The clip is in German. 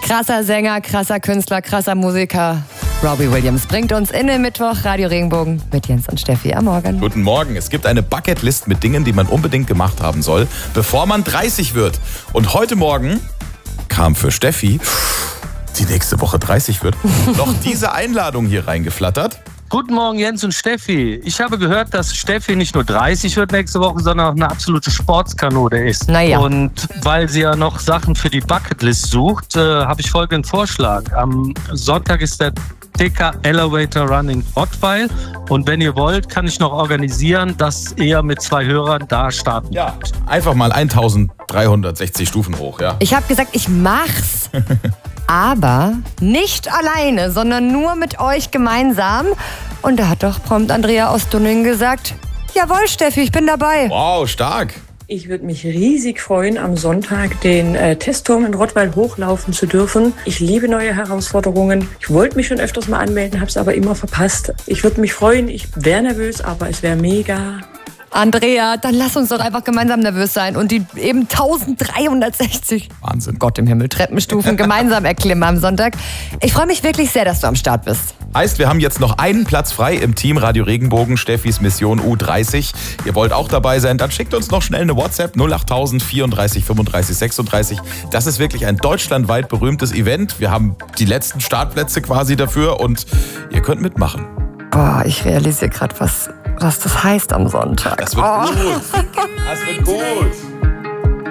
Krasser Sänger, krasser Künstler, krasser Musiker. Robbie Williams bringt uns in den Mittwoch Radio Regenbogen mit Jens und Steffi am Morgen. Guten Morgen. Es gibt eine Bucketlist mit Dingen, die man unbedingt gemacht haben soll, bevor man 30 wird. Und heute Morgen kam für Steffi, die nächste Woche 30 wird, noch diese Einladung hier reingeflattert. Guten Morgen, Jens und Steffi. Ich habe gehört, dass Steffi nicht nur 30 wird nächste Woche, sondern auch eine absolute Sportskanone ist. Naja. Und weil sie ja noch Sachen für die Bucketlist sucht, habe ich folgenden Vorschlag. Am Sonntag ist der TK Elevator Run in Rottweil. Und wenn ihr wollt, kann ich noch organisieren, dass ihr mit 2 Hörern da starten könnt. Einfach mal 1360 Stufen hoch, ja. Ich habe gesagt, ich mach's. Aber nicht alleine, sondern nur mit euch gemeinsam. Und da hat doch prompt Andrea aus Dunning gesagt, jawohl Steffi, ich bin dabei. Wow, stark. Ich würde mich riesig freuen, am Sonntag den Testturm in Rottweil hochlaufen zu dürfen. Ich liebe neue Herausforderungen. Ich wollte mich schon öfters mal anmelden, habe es aber immer verpasst. Ich würde mich freuen, ich wäre nervös, aber es wäre mega. Andrea, dann lass uns doch einfach gemeinsam nervös sein und die eben 1360 Wahnsinn. Gott im Himmel, Treppenstufen gemeinsam erklimmen am Sonntag. Ich freue mich wirklich sehr, dass du am Start bist. Heißt, wir haben jetzt noch einen Platz frei im Team Radio Regenbogen, Steffis Mission U30. Ihr wollt auch dabei sein, dann schickt uns noch schnell eine WhatsApp 08000 34 35 36. Das ist wirklich ein deutschlandweit berühmtes Event. Wir haben die letzten Startplätze quasi dafür und ihr könnt mitmachen. Boah, ich realisiere gerade, was das heißt am Sonntag. Das wird gut. Das wird gut.